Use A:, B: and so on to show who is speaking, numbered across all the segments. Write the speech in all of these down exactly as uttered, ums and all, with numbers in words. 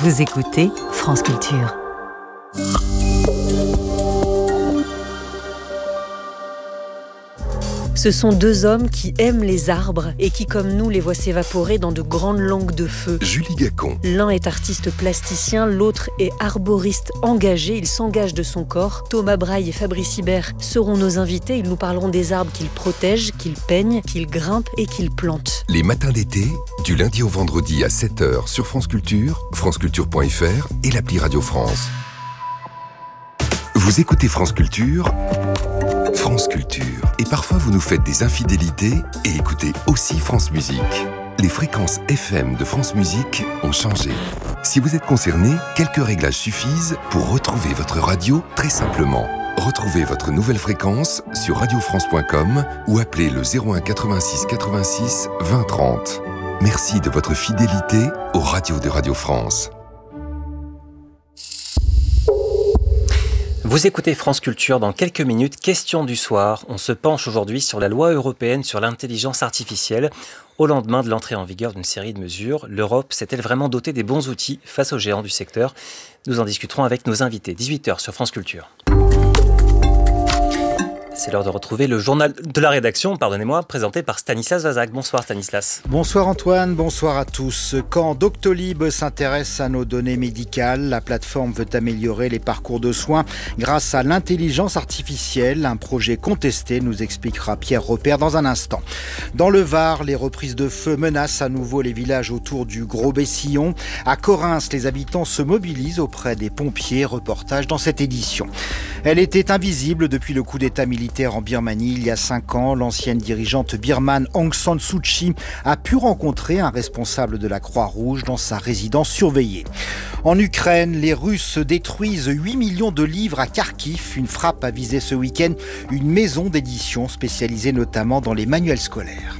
A: Vous écoutez France Culture. Ce sont deux hommes qui aiment les arbres et qui, comme nous, les voient s'évaporer dans de grandes langues de feu.
B: Julie Gacon.
A: L'un est artiste plasticien, l'autre est arboriste engagé. Il s'engage de son corps. Thomas Braille et Fabrice Hibert seront nos invités. Ils nous parleront des arbres qu'ils protègent, qu'ils peignent, qu'ils grimpent et qu'ils plantent.
B: Les matins d'été, du lundi au vendredi à sept heures sur France Culture, franceculture point f r et l'appli Radio France. Vous écoutez France Culture, France Culture. Et parfois vous nous faites des infidélités et écoutez aussi France Musique. Les fréquences F M de France Musique ont changé. Si vous êtes concerné, quelques réglages suffisent pour retrouver votre radio très simplement. Retrouvez votre nouvelle fréquence sur radio france point com ou appelez le zéro un quatre-vingt-six quatre-vingt-six vingt trente. Merci de votre fidélité aux radios de Radio France.
C: Vous écoutez France Culture. Dans quelques minutes, question du soir. On se penche aujourd'hui sur la loi européenne sur l'intelligence artificielle. Au lendemain de l'entrée en vigueur d'une série de mesures, l'Europe s'est-elle vraiment dotée des bons outils face aux géants du secteur ? Nous en discuterons avec nos invités. dix-huit heures sur France Culture. C'est l'heure de retrouver le journal de la rédaction, pardonnez-moi, présenté par Stanislas Vazak. Bonsoir Stanislas.
D: Bonsoir Antoine, bonsoir à tous. Quand Doctolib s'intéresse à nos données médicales, la plateforme veut améliorer les parcours de soins grâce à l'intelligence artificielle. Un projet contesté, nous expliquera Pierre Repère dans un instant. Dans le Var, les reprises de feu menacent à nouveau les villages autour du Gros-Bessillon. À Correns, les habitants se mobilisent auprès des pompiers. Reportage dans cette édition. Elle était invisible depuis le coup d'État militaire en Birmanie il y a cinq ans. L'ancienne dirigeante birmane Aung San Suu Kyi a pu rencontrer un responsable de la Croix-Rouge dans sa résidence surveillée. En Ukraine, les Russes détruisent huit millions de livres à Kharkiv. Une frappe a visé ce week-end une maison d'édition spécialisée notamment dans les manuels scolaires.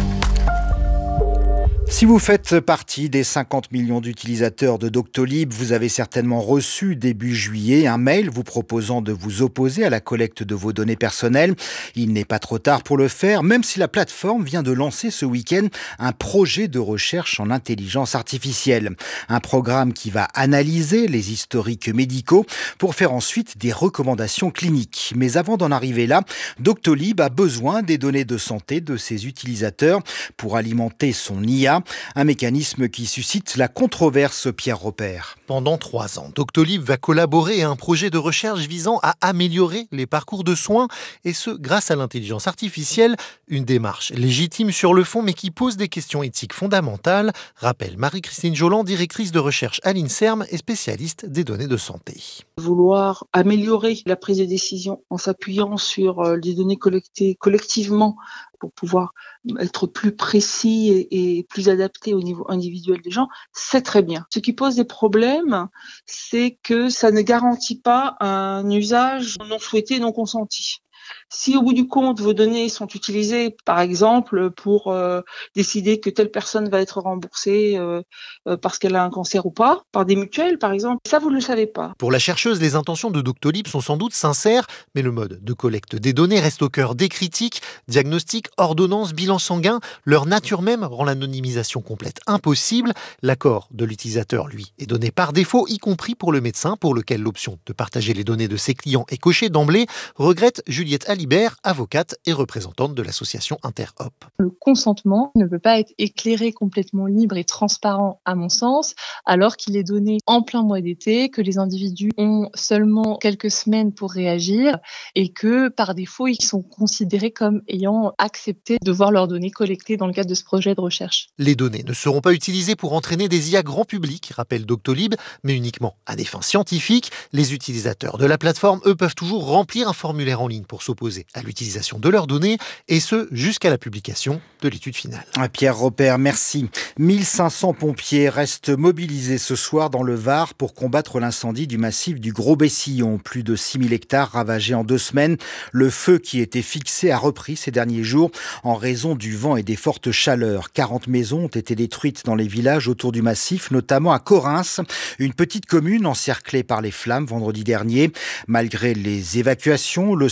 D: Si vous faites partie des cinquante millions d'utilisateurs de Doctolib, vous avez certainement reçu début juillet un mail vous proposant de vous opposer à la collecte de vos données personnelles. Il n'est pas trop tard pour le faire, même si la plateforme vient de lancer ce week-end un projet de recherche en intelligence artificielle. Un programme qui va analyser les historiques médicaux pour faire ensuite des recommandations cliniques. Mais avant d'en arriver là, Doctolib a besoin des données de santé de ses utilisateurs pour alimenter son I A. Un mécanisme qui suscite la controverse, Pierre Repère.
E: Pendant trois ans, Doctolib va collaborer à un projet de recherche visant à améliorer les parcours de soins, et ce, grâce à l'intelligence artificielle. Une démarche légitime sur le fond, mais qui pose des questions éthiques fondamentales, rappelle Marie-Christine Joland, directrice de recherche à l'INSERM et spécialiste des données de santé.
F: Vouloir améliorer la prise de décision en s'appuyant sur les données collectées collectivement pour pouvoir être plus précis et, et plus adapté au niveau individuel des gens, c'est très bien. Ce qui pose des problèmes, c'est que ça ne garantit pas un usage non souhaité, non consenti. Si au bout du compte, vos données sont utilisées, par exemple, pour euh, décider que telle personne va être remboursée euh, euh, parce qu'elle a un cancer ou pas, par des mutuelles, par exemple, ça, vous ne le savez pas.
E: Pour la chercheuse, les intentions de Doctolib sont sans doute sincères, mais le mode de collecte des données reste au cœur des critiques. Diagnostic, ordonnance, bilan sanguin, leur nature même rend l'anonymisation complète impossible. L'accord de l'utilisateur, lui, est donné par défaut, y compris pour le médecin, pour lequel l'option de partager les données de ses clients est cochée d'emblée, regrette Juliette Alibert, avocate et représentante de l'association Interhop.
G: Le consentement ne peut pas être éclairé, complètement libre et transparent à mon sens, alors qu'il est donné en plein mois d'été, que les individus ont seulement quelques semaines pour réagir et que par défaut, ils sont considérés comme ayant accepté de voir leurs données collectées dans le cadre de ce projet de recherche.
E: Les données ne seront pas utilisées pour entraîner des I A grand public, rappelle Doctolib, mais uniquement à des fins scientifiques. Les utilisateurs de la plateforme, eux, peuvent toujours remplir un formulaire en ligne pour s'opposer à l'utilisation de leurs données, et ce, jusqu'à la publication de l'étude finale.
D: Pierre Repère, merci. mille cinq cents pompiers restent mobilisés ce soir dans le Var pour combattre l'incendie du massif du Gros-Bessillon. Plus de six mille hectares ravagés en deux semaines. Le feu qui était fixé a repris ces derniers jours en raison du vent et des fortes chaleurs. quarante maisons ont été détruites dans les villages autour du massif, notamment à Correns, une petite commune encerclée par les flammes vendredi dernier. Malgré les évacuations, le stress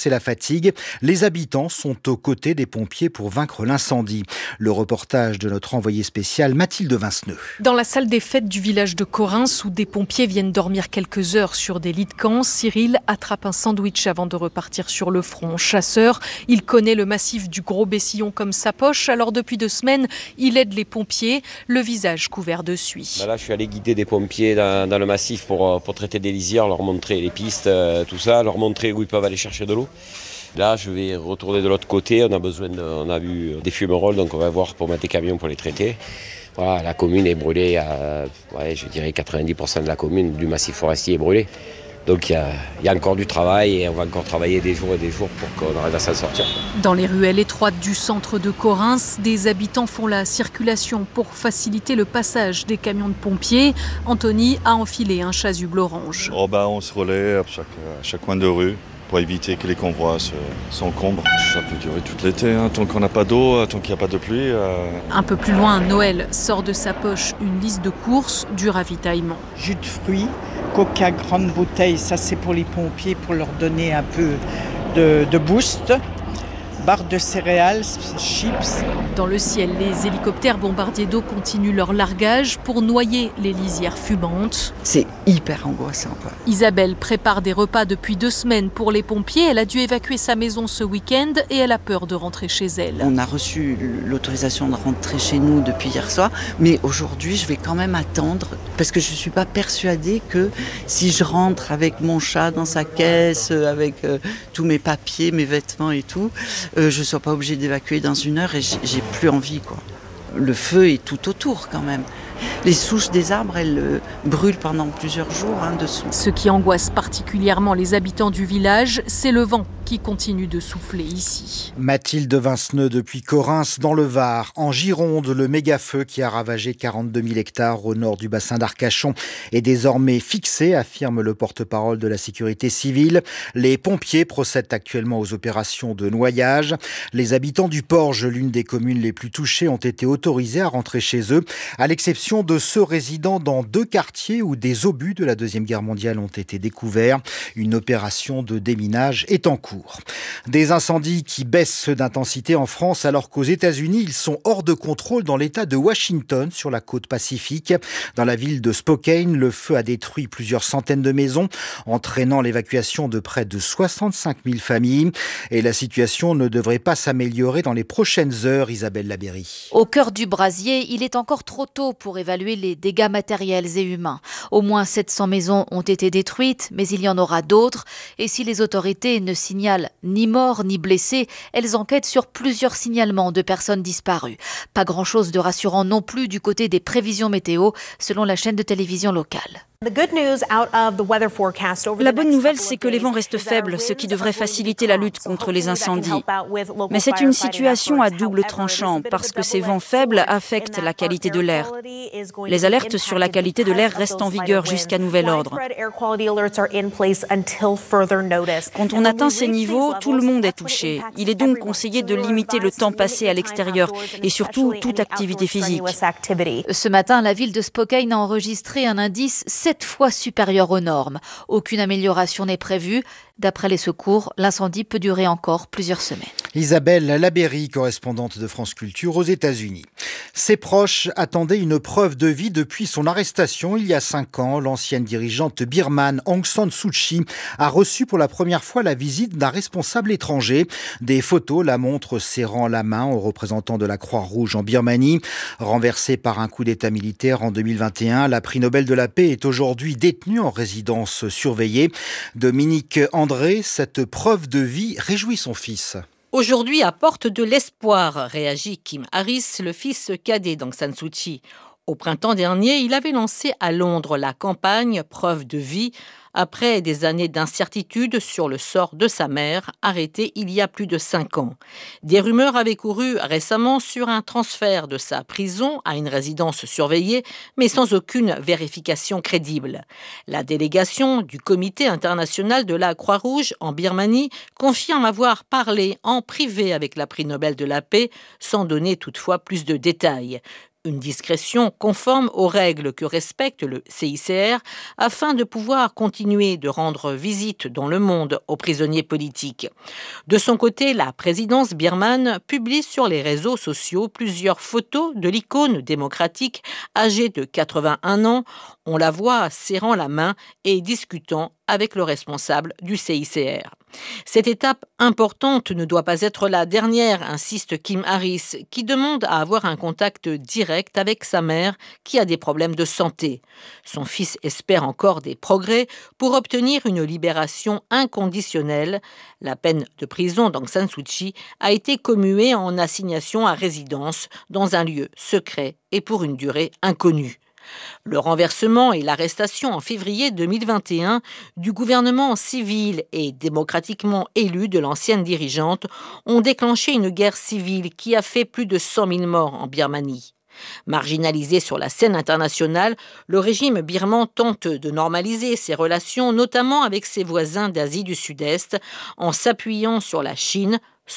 D: et la fatigue. Les habitants sont aux côtés des pompiers pour vaincre l'incendie. Le reportage de notre envoyé spécial Mathilde Vinceneux.
H: Dans la salle des fêtes du village de Correns, où des pompiers viennent dormir quelques heures sur des lits de camp, Cyril attrape un sandwich avant de repartir sur le front. Chasseur, il connaît le massif du Gros Bessillon comme sa poche, alors depuis deux semaines, il aide les pompiers, le visage couvert de suie.
I: Là, je suis allé guider des pompiers dans, dans le massif pour, pour traiter des lisières, leur montrer les pistes, euh, tout ça, leur montrer où ils peuvent aller chercher de l'eau. Là, je vais retourner de l'autre côté, on a besoin de, on a vu des fumerolles, donc on va voir pour mettre des camions pour les traiter. Voilà, la commune est brûlée, à, ouais, je dirais quatre-vingt-dix pour cent de la commune, du massif forestier est brûlé. Donc il y a, y a encore du travail et on va encore travailler des jours et des jours pour qu'on arrive à s'en sortir.
H: Dans les ruelles étroites du centre de Correns, des habitants font la circulation pour faciliter le passage des camions de pompiers. Anthony a enfilé un chasuble orange.
J: Oh ben, on se relaie à chaque, à chaque coin de rue pour éviter que les convois se, s'encombrent. Ça peut durer tout l'été, hein, tant qu'on n'a pas d'eau, tant qu'il n'y a pas de pluie. Euh...
H: Un peu plus loin, Noël sort de sa poche une liste de courses, du ravitaillement.
K: Jus de fruits, coca grande bouteille, ça c'est pour les pompiers, pour leur donner un peu de, de boost. Barres de céréales, chips.
H: Dans le ciel, les hélicoptères bombardiers d'eau continuent leur largage pour noyer les lisières fumantes.
L: C'est hyper angoissant, quoi.
H: Isabelle prépare des repas depuis deux semaines pour les pompiers. Elle a dû évacuer sa maison ce week-end et elle a peur de rentrer chez elle.
L: On a reçu l'autorisation de rentrer chez nous depuis hier soir, mais aujourd'hui je vais quand même attendre parce que je ne suis pas persuadée que si je rentre avec mon chat dans sa caisse, avec euh, tous mes papiers, mes vêtements et tout, Euh, je ne sois pas obligée d'évacuer dans une heure et j'ai, j'ai plus envie, quoi. Le feu est tout autour quand même. Les souches des arbres, elles euh, brûlent pendant plusieurs jours hein, dessous.
H: Ce qui angoisse particulièrement les habitants du village, c'est le vent qui continue de souffler ici.
D: Mathilde Vinceneux depuis Correns dans le Var. En Gironde, le méga-feu qui a ravagé quarante-deux mille hectares au nord du bassin d'Arcachon est désormais fixé, affirme le porte-parole de la sécurité civile. Les pompiers procèdent actuellement aux opérations de noyage. Les habitants du Porge, l'une des communes les plus touchées, ont été autorisés à rentrer chez eux, à l'exception de ceux résidant dans deux quartiers où des obus de la Deuxième Guerre mondiale ont été découverts. Une opération de déminage est en cours. Des incendies qui baissent d'intensité en France alors qu'aux États-Unis, ils sont hors de contrôle dans l'État de Washington sur la côte Pacifique. Dans la ville de Spokane, le feu a détruit plusieurs centaines de maisons, entraînant l'évacuation de près de soixante-cinq mille familles. Et la situation ne devrait pas s'améliorer dans les prochaines heures, Isabelle Labéry.
M: Au cœur du brasier, il est encore trop tôt pour évaluer les dégâts matériels et humains. Au moins sept cents maisons ont été détruites, mais il y en aura d'autres. Et si les autorités ne signalent ni morts ni blessés, elles enquêtent sur plusieurs signalements de personnes disparues. Pas grand-chose de rassurant non plus du côté des prévisions météo, selon la chaîne de télévision locale.
N: La bonne nouvelle, c'est que les vents restent faibles, ce qui devrait faciliter la lutte contre les incendies. Mais c'est une situation à double tranchant, parce que ces vents faibles affectent la qualité de l'air. Les alertes sur la qualité de l'air restent en vigueur jusqu'à nouvel ordre. Quand on atteint ces niveaux, tout le monde est touché. Il est donc conseillé de limiter le temps passé à l'extérieur et surtout toute activité physique.
M: Ce matin, la ville de Spokane a enregistré un indice sept fois supérieur aux normes. Aucune amélioration n'est prévue. D'après les secours, l'incendie peut durer encore plusieurs semaines.
D: Isabelle Labéry, correspondante de France Culture aux États-Unis. Ses proches attendaient une preuve de vie depuis son arrestation il y a cinq ans. L'ancienne dirigeante birmane Aung San Suu Kyi a reçu pour la première fois la visite d'un responsable étranger. Des photos la montrent serrant la main aux représentants de la Croix-Rouge en Birmanie. Renversée par un coup d'État militaire en deux mille vingt et un, la prix Nobel de la paix est aujourd'hui détenue en résidence surveillée. Dominique André, cette preuve de vie réjouit son fils.
O: Aujourd'hui apporte de l'espoir, réagit Kim Harris, le fils cadet d'Aung San Suu Kyi. Au printemps dernier, il avait lancé à Londres la campagne Preuve de vie, après des années d'incertitude sur le sort de sa mère, arrêtée il y a plus de cinq ans. Des rumeurs avaient couru récemment sur un transfert de sa prison à une résidence surveillée, mais sans aucune vérification crédible. La délégation du Comité international de la Croix-Rouge en Birmanie confirme avoir parlé en privé avec la prix Nobel de la paix, sans donner toutefois plus de détails. Une discrétion conforme aux règles que respecte le C I C R afin de pouvoir continuer de rendre visite dans le monde aux prisonniers politiques. De son côté, la présidence birmane publie sur les réseaux sociaux plusieurs photos de l'icône démocratique âgée de quatre-vingt-un ans. On la voit serrant la main et discutant avec le responsable du C I C R. Cette étape importante ne doit pas être la dernière, insiste Kim Harris, qui demande à avoir un contact direct avec sa mère qui a des problèmes de santé. Son fils espère encore des progrès pour obtenir une libération inconditionnelle. La peine de prison d'Aung San Suu Kyi a été commuée en assignation à résidence dans un lieu secret et pour une durée inconnue. Le renversement et l'arrestation en février deux mille vingt et un du gouvernement civil et démocratiquement élu de l'ancienne dirigeante ont déclenché une guerre civile qui a fait plus de cent mille morts en Birmanie. Marginalisé sur la scène internationale, le régime birman tente de normaliser ses relations, notamment avec ses voisins d'Asie du Sud-Est, en s'appuyant sur la Chine